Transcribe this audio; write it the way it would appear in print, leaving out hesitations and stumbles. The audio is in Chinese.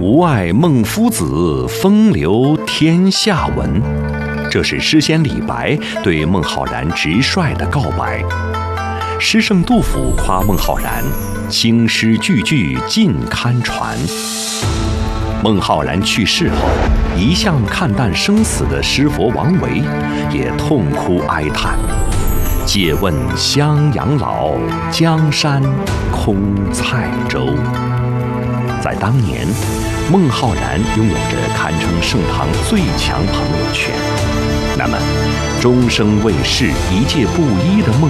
吾爱孟夫子，风流天下闻。这是诗仙李白对孟浩然直率的告白。诗圣杜甫夸孟浩然兴诗句句尽堪传。孟浩然去世后，一向看淡生死的诗佛王维也痛哭哀叹：借问襄阳老，江山空塞舟。在当年，孟浩然拥有着堪称盛唐最强朋友圈。那么，终生为世、一介布衣的孟